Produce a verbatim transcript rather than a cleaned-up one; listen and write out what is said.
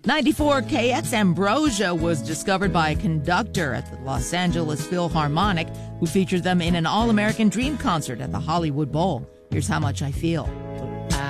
ninety-four K X Ambrosia was discovered by a conductor at the Los Angeles Philharmonic who featured them in an All-American Dream concert at the Hollywood Bowl. Here's How Much I Feel.